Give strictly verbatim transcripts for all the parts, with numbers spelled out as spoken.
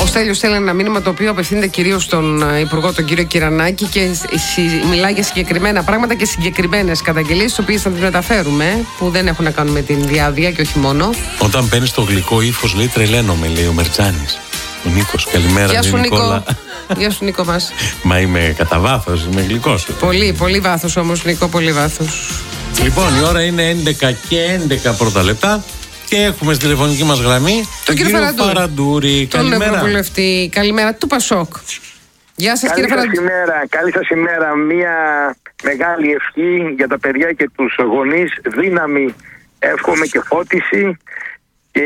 Στέλιος στέλνει ένα μήνυμα το οποίο απευθύνεται κυρίως στον Υπουργό, τον κύριο Κυρανάκη, και μιλάει για συγκεκριμένα πράγματα και συγκεκριμένες καταγγελίες, τις οποίες θα τις μεταφέρουμε, που δεν έχουν να κάνουν με την διάβια και όχι μόνο. Όταν παίρνει το γλυκό ύφος, λέει τρελαίνομαι, λέει ο Μερτζάνης. Ο Νίκος, καλημέρα. Γεια σου, Νίκο. Γεια σου, Νίκο μας. Μα είμαι κατά βάθος, είμαι γλυκός. Πολύ, πολύ βάθος όμως, Νίκο, πολύ βάθος. Λοιπόν, η ώρα είναι έντεκα και έντεκα πρώτα λεπτά. Και έχουμε στη τηλεφωνική μας γραμμή τον, τον κύριο Φαραντούρη. Φαραντούρη. Τον καλημέρα. Ευρωβουλευτή. Καλημέρα του Πασόκ. Γεια σας, καλή κύριε Φαραντούρη. Ημέρα, καλή σας ημέρα. Μία μεγάλη ευχή για τα παιδιά και τους γονείς. Δύναμη, εύχομαι, και φώτιση. Και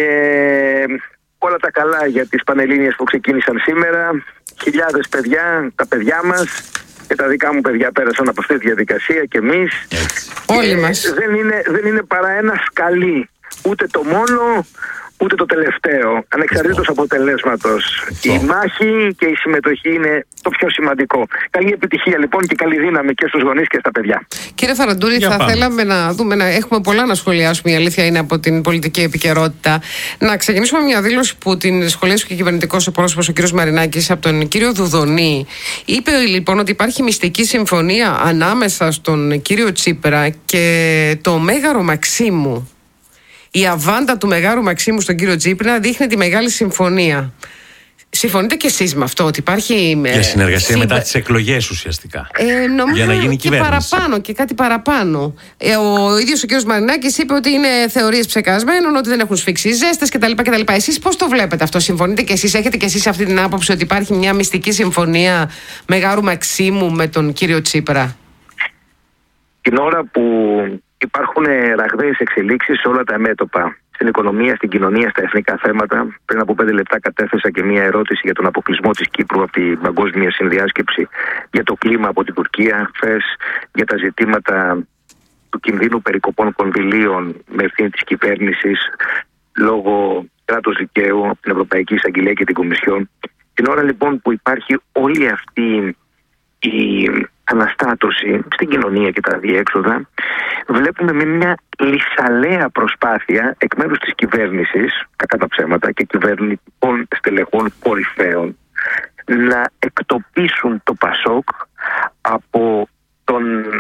όλα τα καλά για τις Πανελλήνιες που ξεκίνησαν σήμερα. Χιλιάδες παιδιά, τα παιδιά μας και τα δικά μου παιδιά πέρασαν από αυτή τη διαδικασία και εμείς. Όλοι μας. Δεν είναι, δεν είναι παρά ένα σκαλί. Ούτε το μόνο, ούτε το τελευταίο. Ανεξαρτήτως αποτελέσματος. Η μάχη και η συμμετοχή είναι το πιο σημαντικό. Καλή επιτυχία λοιπόν και καλή δύναμη και στους γονείς και στα παιδιά. Κύριε Φαραντούρη, θα πάμε. θέλαμε να δούμε, να έχουμε πολλά να σχολιάσουμε. Η αλήθεια είναι από την πολιτική επικαιρότητα. Να ξεκινήσουμε μια δήλωση που την σχολίασε και κυβερνητικός εκπρόσωπος ο κύριος Μαρινάκης από τον κύριο Δουδονή. Είπε λοιπόν ότι υπάρχει μυστική συμφωνία ανάμεσα στον κύριο Τσίπρα και το Μέγαρο Μαξίμου. Η αβάντα του Μεγάρου Μαξίμου στον κύριο Τσίπρα δείχνει τη μεγάλη συμφωνία. Συμφωνείτε κι εσείς με αυτό, ότι υπάρχει. Για συνεργασία συμπε... μετά τις εκλογές ουσιαστικά. Ε, νομίζω για να γίνει και κυβέρνηση. παραπάνω και κάτι παραπάνω. Ε, ο ίδιος ο κύριος Μαρινάκης είπε ότι είναι θεωρίες ψεκασμένων, ότι δεν έχουν σφίξει ζέστες κτλ. κτλ. Εσείς πώς το βλέπετε αυτό, συμφωνείτε κι εσείς, έχετε κι εσείς αυτή την άποψη ότι υπάρχει μια μυστική συμφωνία Μεγάρου Μαξίμου με τον κύριο Τσίπρα? Την ώρα που υπάρχουν ραγδαίες εξελίξεις σε όλα τα μέτωπα, στην οικονομία, στην κοινωνία, στα εθνικά θέματα. Πριν από πέντε λεπτά κατέθεσα και μία ερώτηση για τον αποκλεισμό της Κύπρου από την Παγκόσμια Συνδιάσκεψη για το κλίμα από την Τουρκία. Χθες για τα ζητήματα του κινδύνου περικοπών κονδυλίων με ευθύνη της κυβέρνησης λόγω κράτους δικαίου από την Ευρωπαϊκή Εισαγγελία και την Κομισιόν. Την ώρα λοιπόν που υπάρχει όλη αυτή η αναστάτωση στην κοινωνία και τα διέξοδα, βλέπουμε με μια λυσαλέα προσπάθεια εκ μέρους της κυβέρνησης, κακά τα ψέματα, και κυβερνητικών στελεχών κορυφαίων να εκτοπίσουν το Πασόκ από τον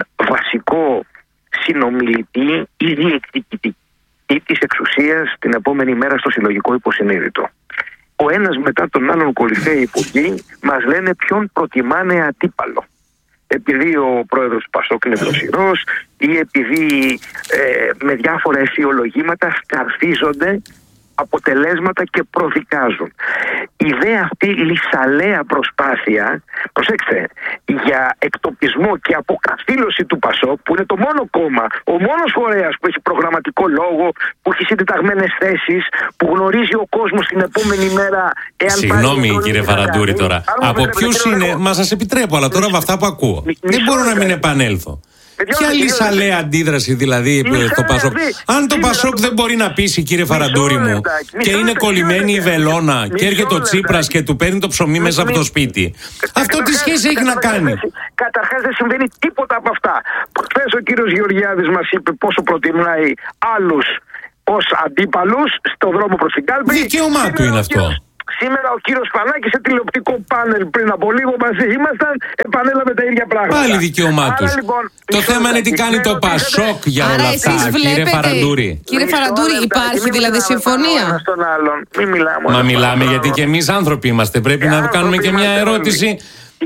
βασικό συνομιλητή ή διεκδικητή της εξουσίας την επόμενη μέρα στο συλλογικό υποσυνείδητο. Ο ένας μετά τον άλλον κορυφαίοι υπουργοί μας λένε ποιον προτιμάνε αντίπαλο. Επειδή ο πρόεδρος του Πασόκ είναι δροσιρός ή επειδή ε, με διάφορα αισιολογήματα σκαρφίζονται αποτελέσματα και προδικάζουν. Η ιδέα αυτή λυσαλέα προσπάθεια, προσέξτε, για εκτοπισμό και αποκαθήλωση του Πασόκ, που είναι το μόνο κόμμα, ο μόνος φορέας που έχει προγραμματικό λόγο, που έχει συντεταγμένες θέσεις, που γνωρίζει ο κόσμος την επόμενη μέρα εάν. Συγγνώμη κύριε Φαραντούρη τώρα. Από ποιους είναι, μα σας επιτρέπω, αλλά τώρα με αυτά που ακούω μη, δεν μπορώ να μην επανέλθω. Ποια λυσαλέα αντίδραση δηλαδή στο Πασόκ? Αν το Πασόκ δεν μπορεί να πείσει, κύριε Φαραντούρη μου, και είναι κολλημένη η βελόνα και έρχεται ο Τσίπρας και του παίρνει το ψωμί μέσα από το σπίτι, αυτό τι σχέση έχει να κάνει? Καταρχάς δεν συμβαίνει τίποτα από αυτά. Χθες ο κύριος Γεωργιάδης μας είπε πόσο προτιμάει άλλους ως αντίπαλους στο δρόμο προς την κάλπη. Δικαίωμά του είναι αυτό. Σήμερα ο κύριος Πανάκης σε τηλεοπτικό πάνελ πριν από λίγο μαζί ήμασταν, επανέλαβε τα ίδια πράγματα. Πάλι δικαίωμά τους. Λοιπόν, το θέμα είναι τι κάνει το Πασόκ για όλα αυτά, κύριε Φαραντούρη. Κύριε Φαραντούρη, υπάρχει δηλαδή συμφωνία? Μην μιλάμε. Μα μιλάμε γιατί και εμείς άνθρωποι είμαστε. Πρέπει να κάνουμε και μια ερώτηση.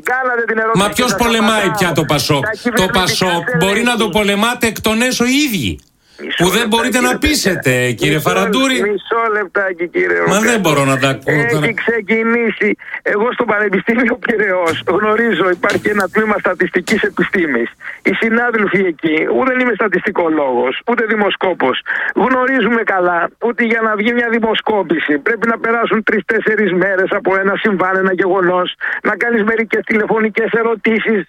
Μα ποιος πολεμάει πια το Πασόκ? Το Πασόκ μπορεί να το πολεμάτε εκ των έσω οι ίδιοι. Μισό που δεν μπορείτε να πείσετε, κύριε μισό, Φαραντούρη. Μισό λεπτάκι, κύριε Μα δεν μπορώ να τα ακούω. Έχει ξεκινήσει. Εγώ στο Πανεπιστήμιο Πειραιώς γνωρίζω, υπάρχει ένα τμήμα στατιστικής επιστήμης. Οι συνάδελφοι εκεί, ούτε είμαι στατιστικολόγος, ούτε δημοσκόπος, γνωρίζουμε καλά ότι για να βγει μια δημοσκόπηση πρέπει να περάσουν τρεις-τέσσερις μέρες από ένα συμβάν, ένα γεγονός, να κάνεις μερικές τηλεφωνικές ερωτήσεις.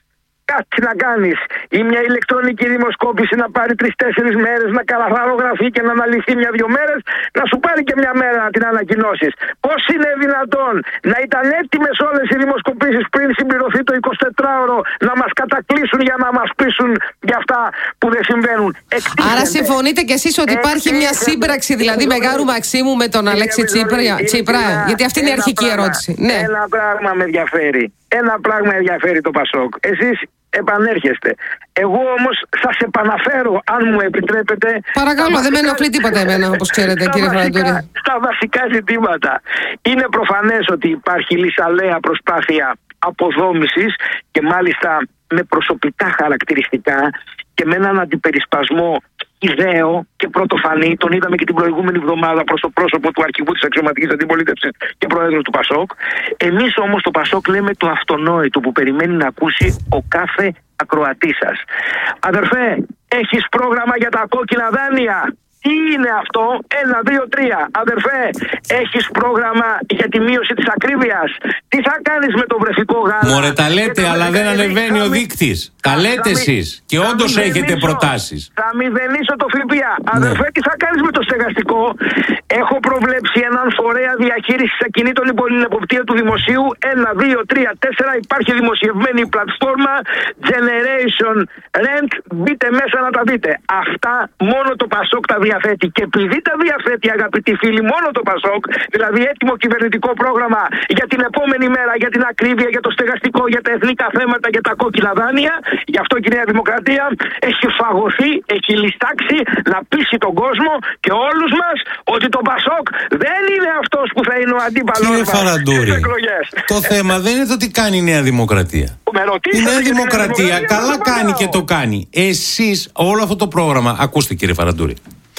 κάτι να κάνεις ή μια ηλεκτρονική δημοσκόπηση να πάρει τρεις-τέσσερις μέρες, να καλαθαρογραφεί και να αναλυθεί μια-δυο μέρες, να σου πάρει και μια μέρα να την ανακοινώσεις. Πώς είναι δυνατόν να ήταν έτοιμες όλες οι δημοσκοπήσεις πριν συμπληρωθεί το εικοσιτετράωρο να μας κατακλείσουν για να μας πείσουν για αυτά που δεν συμβαίνουν? Εκτίθενται. Άρα συμφωνείτε κι εσείς ότι υπάρχει μια σύμπραξη δηλαδή Μεγάρου Μαξίμου με τον Αλέξη Τσίπρα? Γιατί αυτή είναι η αρχική ερώτηση. Ναι. Ένα πράγμα με ενδιαφέρει. Ένα πράγμα ενδιαφέρει το Πασόκ. Εσείς επανέρχεστε. Εγώ όμως σας επαναφέρω, αν μου επιτρέπετε. Παρακαλώ, δεν με ενοχλεί τίποτα εμένα, όπως ξέρετε, κύριε Φαραντούρη. Στα βασικά ζητήματα. Είναι προφανές ότι υπάρχει λυσαλέα προσπάθεια αποδόμησης και μάλιστα με προσωπικά χαρακτηριστικά και με έναν αντιπερισπασμό ιδέο και πρωτοφανή. Τον είδαμε και την προηγούμενη εβδομάδα προς το πρόσωπο του αρχηγού της αξιωματικής αντιπολίτευσης και πρόεδρου του Πασόκ. Εμείς όμως το Πασόκ λέμε το αυτονόητο που περιμένει να ακούσει ο κάθε ακροατής σας. Αδερφέ, έχεις πρόγραμμα για τα κόκκινα δάνεια? Τι είναι αυτό? Ένα, δύο, τρία. Αδερφέ, έχεις πρόγραμμα για τη μείωση της ακρίβειας? Τι θα κάνεις με το βρεφικό γάλα? Μωρέ, τα λέτε, αλλά δεν ανεβαίνει ο δείκτης. Τα λέτε εσείς. Και όντως έχετε προτάσεις. Θα μηδενίσω το ΦΠΑ. Αδερφέ, τι θα κάνεις με το στεγαστικό? Έχω προβλέψει έναν φορέα διαχείρισης ακινήτων υπό την εποπτεία του δημοσίου. Ένα, δύο, τρία, τέσσερα. Υπάρχει δημοσιευμένη πλατφόρμα Generation Rent. Μπείτε μέσα να τα δείτε. Αυτά μόνο το Πασόκ τα διαθέτει. Και επειδή τα διαθέτει, αγαπητοί φίλοι, μόνο το Πασόκ, δηλαδή έτοιμο κυβερνητικό πρόγραμμα για την επόμενη μέρα, για την ακρίβεια, για το στεγαστικό, για τα εθνικά θέματα, για τα κόκκινα δάνεια, γι' αυτό και η Νέα Δημοκρατία έχει φαγωθεί, έχει λιστάξει να πείσει τον κόσμο και όλους μας ότι το Πασόκ δεν είναι αυτός που θα είναι ο αντίπαλος μας. Κύριε Φαραντούρη, το θέμα δεν είναι το τι κάνει η Νέα Δημοκρατία. Η Νέα Δημοκρατία καλά κάνει και το κάνει. Εσείς όλο αυτό το πρόγραμμα, ακούστε κύριε Φαραντούρη,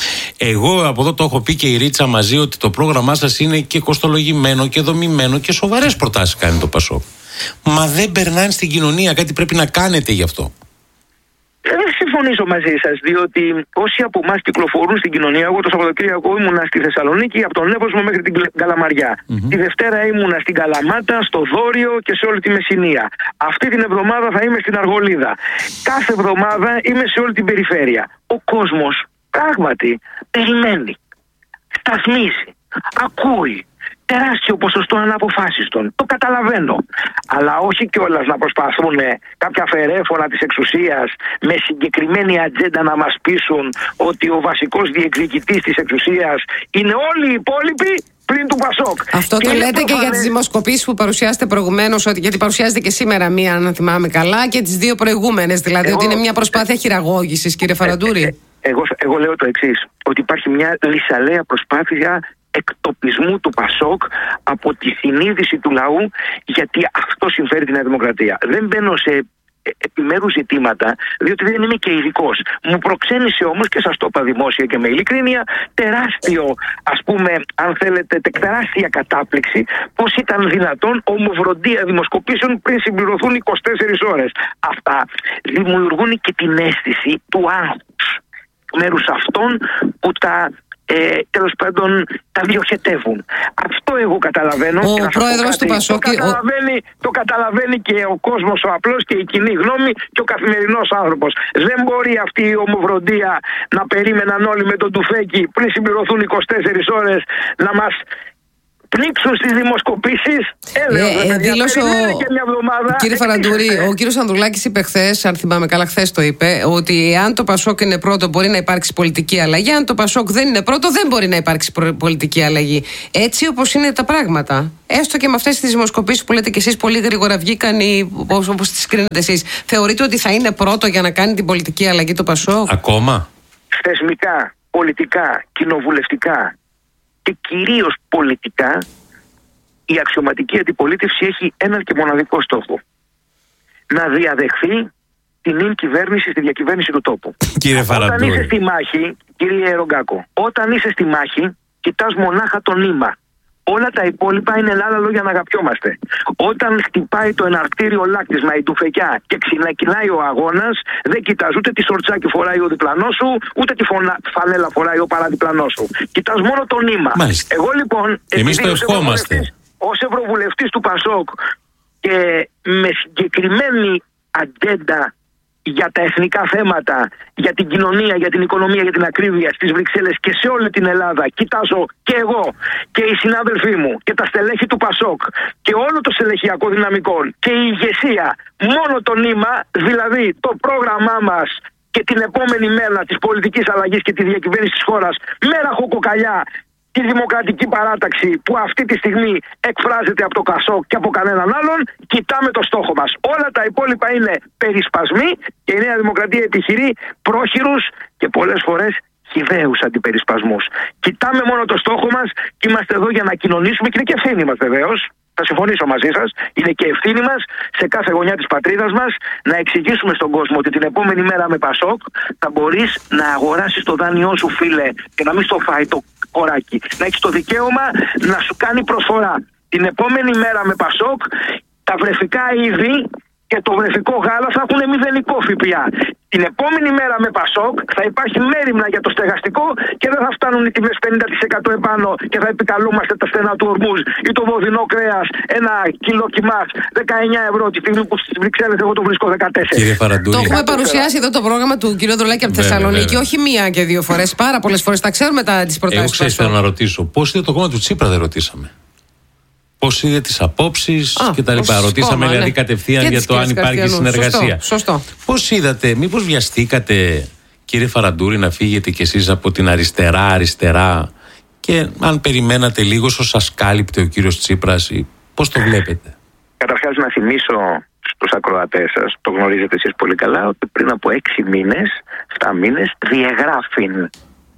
εγώ από εδώ το έχω πει και η Ρίτσα μαζί, ότι το πρόγραμμά σας είναι και κοστολογημένο και δομημένο και σοβαρές προτάσεις κάνει το Πασόκ. Μα δεν περνάνε στην κοινωνία, κάτι πρέπει να κάνετε γι' αυτό. Δεν συμφωνήσω μαζί σας, διότι όσοι από εμάς κυκλοφορούν στην κοινωνία, εγώ το Σαββατοκύριακο ήμουνα στη Θεσσαλονίκη από τον Εύωσμο μέχρι την Καλαμαριά. Mm-hmm. Τη Δευτέρα ήμουνα στην Καλαμάτα, στο Δόριο και σε όλη τη Μεσσηνία. Αυτή την εβδομάδα θα είμαι στην Αργολίδα. Κάθε εβδομάδα είμαι σε όλη την περιφέρεια. Ο κόσμος πράγματι περιμένει, σταθμίζει, ακούει. Τεράστιο ποσοστό αναποφάσιστων. Το καταλαβαίνω. Αλλά όχι κιόλας να προσπαθούν κάποια φερέφωνα της εξουσίας με συγκεκριμένη ατζέντα να μας πείσουν ότι ο βασικός διεκδικητής της εξουσίας είναι όλοι οι υπόλοιποι πλην του Πασόκ. Αυτό και το λέτε προφανές... και για τις δημοσκοπήσεις που παρουσιάσετε προηγουμένως, ότι, γιατί παρουσιάζετε και σήμερα μία, αν θυμάμαι καλά, και τις δύο προηγούμενες. Δηλαδή εγώ... ότι είναι μια προσπάθεια χειραγώγησης, κύριε Φαραντούρη. Ε, ε, εγώ, εγώ λέω το εξής, ότι υπάρχει μια λυσαλέα προσπάθεια εκτοπισμού του Πασόκ από τη συνείδηση του λαού, γιατί αυτό συμφέρει τη Νέα Δημοκρατία. Δεν μπαίνω σε επιμέρους ζητήματα, διότι δεν είμαι και ειδικός. Μου προξένησε όμως, και σας το είπα δημόσια και με ειλικρίνεια, τεράστιο, ας πούμε, αν θέλετε, τεράστια κατάπληξη πως ήταν δυνατόν ομοβροντία δημοσκοπήσεων πριν συμπληρωθούν είκοσι τέσσερις ώρες. Αυτά δημιουργούν και την αίσθηση του άγχους μέρους αυτών που τα Ε, τέλος πάντων τα διοχετεύουν. Αυτό εγώ καταλαβαίνω. Ο πρόεδρος του Πασόκ το, καταλαβαίνει, το καταλαβαίνει και ο κόσμος ο απλός και η κοινή γνώμη και ο καθημερινός άνθρωπος. Δεν μπορεί αυτή η ομοβροντία να περίμεναν όλοι με τον τουφέκι πριν συμπληρωθούν είκοσι τέσσερις ώρες να μας πνίξουν στις δημοσκοπήσεις. Ε, ε, δήλωσε ο... Κύριε Φαραντούρη, ο κύριος Ανδρουλάκης είπε χθες, αν θυμάμαι καλά, χθες το είπε, ότι αν το Πασόκ είναι πρώτο μπορεί να υπάρξει πολιτική αλλαγή. Αν το Πασόκ δεν είναι πρώτο, δεν μπορεί να υπάρξει πολιτική αλλαγή. Έτσι όπως είναι τα πράγματα. Έστω και με αυτές τις δημοσκοπήσεις που λέτε κι εσείς πολύ γρήγορα βγήκαν, όπως τις κρίνετε εσείς, θεωρείτε ότι θα είναι πρώτο για να κάνει την πολιτική αλλαγή το Πασόκ? Ακόμα. Θεσμικά, πολιτικά, κοινοβουλευτικά και κυρίως πολιτικά, η αξιωματική αντιπολίτευση έχει έναν και μοναδικό στόχο: να διαδεχθεί την νυν κυβέρνηση στη διακυβέρνηση του τόπου. Κύριε Φαραντούρη, όταν είσαι στη μάχη, κύριε Ρογκάκο, όταν είσαι στη μάχη, κοιτάς μονάχα το νήμα. Όλα τα υπόλοιπα είναι άλλα λόγια να αγαπιόμαστε. Όταν χτυπάει το εναρκτήριο λάκτισμα, η τουφεκιά, και ξεκινάει ο αγώνας, δεν κοιτάς ούτε τι σορτσάκι φοράει ο διπλανός σου, ούτε τη φωνα... φανέλα φοράει ο παραδιπλανός σου. Κοιτάς μόνο το νήμα. Μάλιστα. Εγώ λοιπόν, εμείς το ευχόμαστε. Ως ευρωβουλευτής του Πασόκ και με συγκεκριμένη ατζέντα για τα εθνικά θέματα, για την κοινωνία, για την οικονομία, για την ακρίβεια στις Βρυξέλλες και σε όλη την Ελλάδα. Κοιτάζω και εγώ και οι συνάδελφοί μου και τα στελέχη του Πασόκ και όλο το στελεχειακό δυναμικό και η ηγεσία, μόνο το νήμα, δηλαδή το πρόγραμμά μας και την επόμενη μέρα της πολιτικής αλλαγής και τη διακυβέρνηση της χώρας με ραχοκοκαλιά τη Δημοκρατική Παράταξη που αυτή τη στιγμή εκφράζεται από το Πασόκ και από κανέναν άλλον, κοιτάμε το στόχο μας. Όλα τα υπόλοιπα είναι περισπασμοί και η Νέα Δημοκρατία επιχειρεί πρόχειρους και πολλές φορές χυδαίους αντιπερισπασμούς. Κοιτάμε μόνο το στόχο μας και είμαστε εδώ για να κοινωνήσουμε και είναι και ευθύνη μας βεβαίως. Θα συμφωνήσω μαζί σας. Είναι και ευθύνη μας σε κάθε γωνιά της πατρίδας μας να εξηγήσουμε στον κόσμο ότι την επόμενη μέρα με Πασόκ θα μπορείς να αγοράσεις το δάνειό σου, φίλε, και να μην στο φάει το κοράκι. Να έχεις το δικαίωμα να σου κάνει προσφορά. Την επόμενη μέρα με Πασόκ τα βρεφικά είδη και το βρεφικό γάλα θα έχουν μηδενικό ΦΠΑ. Την επόμενη μέρα με Πασόκ θα υπάρχει μέριμνα για το στεγαστικό και δεν θα φτάνουν οι τιμές πενήντα τοις εκατό επάνω και θα επικαλούμαστε τα στενά του ορμούς ή το βοδινό κρέας ένα κιλό κιμάς δεκαεννιά ευρώ τη στιγμή που στις Βρυξέλλες εγώ το βρίσκω δεκατέσσερα. Κύριε Φαραντούλη, το έχουμε παρουσιάσει εδώ το πρόγραμμα του κ. Δρουλάκη από τη Θεσσαλονίκη, όχι μία και δύο φορές, πάρα πολλές φορές. Τα ξέρουμε τα, τις προτάσεις. Εγώ ξέρω, θέλω να ρωτήσω, πώς είναι το κόμμα του Τσίπρα, δεν ρωτήσαμε. Πώς είδε τις απόψεις και τα λοιπά. Ρωτήσαμε κόμμα, δηλαδή ναι. κατευθείαν για το αν υπάρχει συνεργασία. Σωστό, σωστό. Πώς είδατε, μήπως βιαστήκατε, κύριε Φαραντούρη, να φύγετε κι εσείς από την αριστερά-αριστερά και αν περιμένατε λίγο όσο σας κάλυπτε ο κύριος Τσίπρας, πώς το βλέπετε? Καταρχάς να θυμίσω στους ακροατές σας, το γνωρίζετε εσείς πολύ καλά, ότι πριν από έξι μήνες, εφτά μήνες, διεγράφην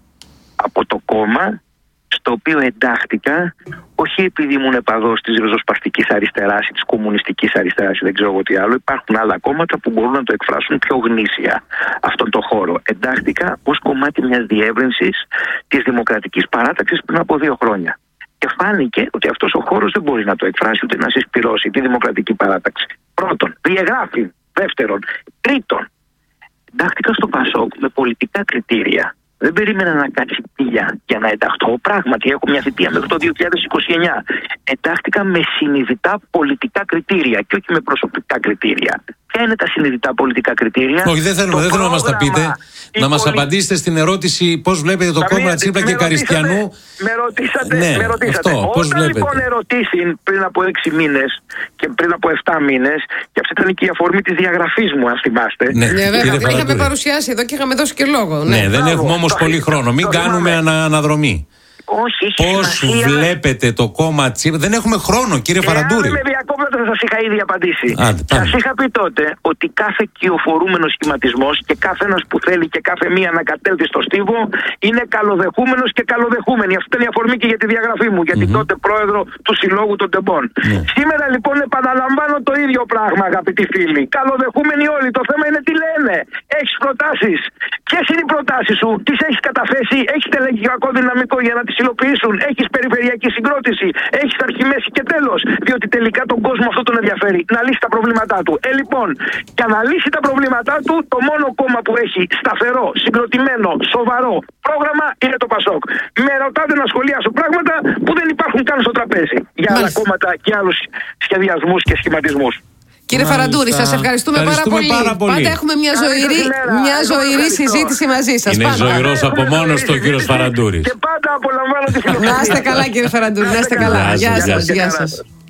από το κόμμα στο οποίο εντάχθηκα, όχι επειδή ήμουν επαδός της ριζοσπαστικής αριστεράς ή της κομμουνιστικής αριστεράς ή δεν ξέρω εγώ τι άλλο. Υπάρχουν άλλα κόμματα που μπορούν να το εκφράσουν πιο γνήσια αυτόν τον χώρο. Εντάχθηκα ως κομμάτι μιας διεύρυνσης της Δημοκρατικής Παράταξης πριν από δύο χρόνια. Και φάνηκε ότι αυτός ο χώρος δεν μπορεί να το εκφράσει ούτε να συσπυρώσει τη Δημοκρατική Παράταξη. Πρώτον, διεγράφει. Δεύτερον, τρίτον, εντάχθηκα στο Πασόκ με πολιτικά κριτήρια. Δεν περίμενα να κάτσει πηγιά για να ενταχθώ. Πράγματι, έχω μια θητεία μέχρι το δύο χιλιάδες είκοσι εννιά. Εντάχθηκα με συνειδητά πολιτικά κριτήρια και όχι με προσωπικά κριτήρια. Ποια είναι τα συνειδητά πολιτικά κριτήρια? Όχι, δεν θέλω, δεν θέλω να μας τα πείτε. Να μας πολι... απαντήσετε στην ερώτηση πώς βλέπετε το θα κόμμα Τσίπρα και Καριστιανού. Με ρωτήσατε. Ναι, με ρωτήσατε. Αυτό, πώς Όταν βλέπετε. Λοιπόν ερωτήσει πριν από έξι μήνες και πριν από εφτά μήνες, και αυτή ήταν και η αφορμή της διαγραφής μου, αν θυμάστε. Ναι, ναι βέβαια. Το είχαμε παρουσιάσει εδώ και είχαμε δώσει και λόγο. Ναι, ναι δεν έχουμε όμως πολύ χρόνο. Μην κάνουμε ανα, αναδρομή. Όχι, πώς σημασία... βλέπετε το κόμμα Τσίπρα? Δεν έχουμε χρόνο, κύριε Φαραντούρη. Αν με διακόπτατε, θα σας είχα ήδη απαντήσει. Άντε, σας είχα πει τότε ότι κάθε κυοφορούμενος σχηματισμός και κάθε ένας που θέλει και κάθε μία να κατέλθει στο στίβο είναι καλοδεχούμενος και καλοδεχούμενη. Αυτή ήταν η αφορμή και για τη διαγραφή μου, για την mm-hmm. τότε πρόεδρο του Συλλόγου των Τεμπών. Mm. Σήμερα λοιπόν επαναλαμβάνω το ίδιο πράγμα, αγαπητοί φίλοι. Καλοδεχούμενοι όλοι. Το θέμα είναι τι λένε. Έχεις προτάσεις. Ποιες είναι οι προτάσεις σου? Τις έχεις καταθέσει? Έχεις τελεγιακό δυναμικό για να τις υλοποιήσουν? Έχεις περιφερειακή συγκρότηση? Έχεις αρχή, μέση και τέλος? Διότι τελικά τον κόσμο αυτό τον ενδιαφέρει. Να λύσει τα προβλήματά του. Ε, λοιπόν, για να λύσει τα προβλήματά του, το μόνο κόμμα που έχει σταθερό, συγκροτημένο, σοβαρό πρόγραμμα είναι το Πασόκ. Με ρωτάτε να σχολιάσω πράγματα που δεν υπάρχουν καν στο τραπέζι για άλλα κόμματα και άλλους σχεδιασμούς και σχηματισμούς. Κύριε Φαραντούρη, σας ευχαριστούμε, ευχαριστούμε πάρα, πολύ. πάρα πολύ. Πάντα έχουμε μια ζωηρή, μια ζωηρή συζήτηση μαζί σας. Είναι ζωηρός από μόνος του ο κύριος Φαραντούρης. Και πάντα απολαμβάνω τη φιλοσοφία. Να είστε καλά, κύριε Φαραντούρη, να είστε καλά. Γεια σας.